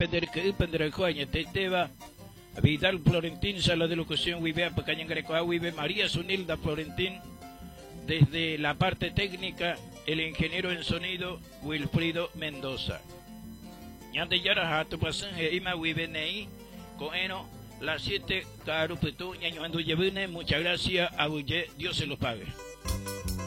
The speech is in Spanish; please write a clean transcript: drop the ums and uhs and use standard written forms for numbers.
pender que pender coña teteva Vidal Florentín, sala de locución Wibea Pacañan Grecoa Wibe María Sunilda Florentín, desde la parte técnica el ingeniero en sonido Wilfrido Mendoza. Yande yara hatu pasan ima Wibe Nei Coeno las 7 Carupetu Ñaño Andu Yebune, muchas gracias, Abuye, Dios se los pague.